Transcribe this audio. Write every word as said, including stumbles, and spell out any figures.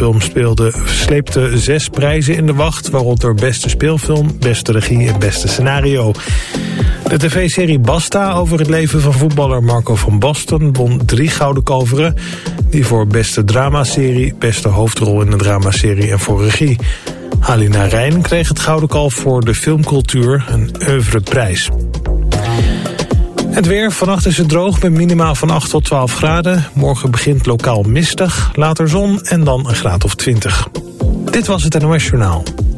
speelfilm speelde, sleepte zes prijzen in de wacht, waaronder beste speelfilm, beste regie en beste scenario. De tv-serie Basta over het leven van voetballer Marco van Basten won drie gouden kalveren, die voor beste dramaserie, beste hoofdrol in de dramaserie en voor regie. Halina Reijn kreeg het gouden kalf voor de filmcultuur, een oeuvreprijs. Het weer, vannacht is het droog met minimaal van acht tot twaalf graden. Morgen begint lokaal mistig, later zon en dan een graad of twintig. Dit was het N O S Journaal.